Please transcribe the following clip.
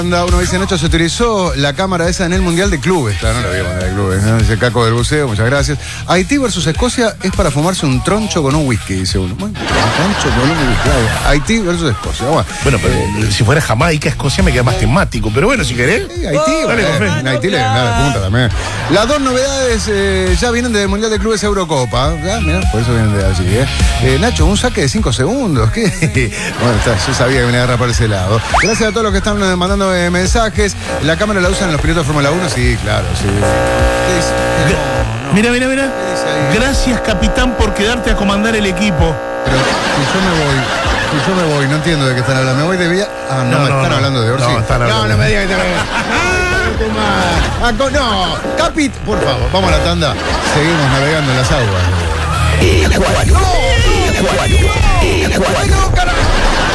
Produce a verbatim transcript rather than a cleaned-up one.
Uno dice, Nacho, se utilizó la cámara esa en el Mundial de Clubes. Claro, no lo vi Mundial de Clubes, ¿no? Dice Caco del Buceo, muchas gracias. Haití versus Escocia es para fumarse un troncho con un whisky, dice uno. Bueno, un troncho con un whisky. Haití versus Escocia. Bueno, bueno pero eh, si fuera Jamaica, Escocia me queda más temático. Pero bueno, si querés. Sí, Haití, oh, vale, vale, en Haití le da de punta también. Las dos novedades eh, ya vienen del Mundial de Clubes Eurocopa. ¿Ya? Mirá, por eso vienen de allí. ¿eh? Eh, Nacho, un saque de cinco segundos. ¿Qué? Bueno, está, yo sabía que venía a agarrar por ese lado. Gracias a todos los que están mandando eh, mensajes. ¿La cámara la usan en los pilotos de Fórmula uno? Sí, claro, sí. ¿Qué dice? No, no. Mira, mira, mira. Gracias, capitán, por quedarte a comandar el equipo. Pero si yo me voy, si yo me voy, no entiendo de qué están hablando. Me voy de vía. Ah, no, no me no, están no. hablando de Orsi. No, están hablando. No, no me digan que ah, no, Capit, por favor, vamos a la tanda. Seguimos navegando en las aguas. Ecuador. Ecuador. Ecuador.